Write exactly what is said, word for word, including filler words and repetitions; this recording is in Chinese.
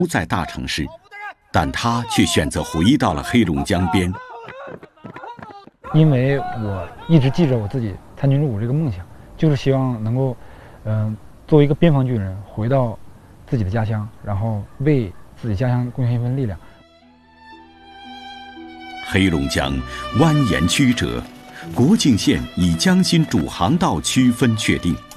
不在大城市，但他却选择回到了黑龙江边。 因为我一直记着我自己参军入伍这个梦想，就是希望能够，嗯、呃，作为一个边防军人回到自己的家乡，然后为自己家乡贡献一份力量。 黑龙江蜿蜒曲折，国境线以江心主航道区分确定。